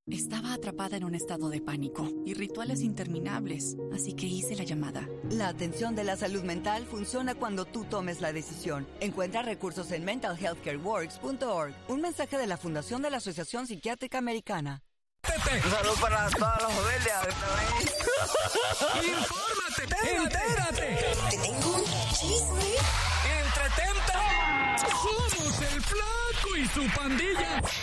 Estaba atrapada en un estado de pánico y rituales interminables, así que hice la llamada. La atención de la salud mental funciona cuando tú tomes la decisión. Encuentra recursos en mentalhealthcareworks.org. Un mensaje de la Fundación de la Asociación Psiquiátrica Americana. Un saludo para todos los rebeldes. ¡Infórmate! ¡Entérate! Te tengo un chisme. ¡Entretente! ¡Somos el Flaco y su pandilla!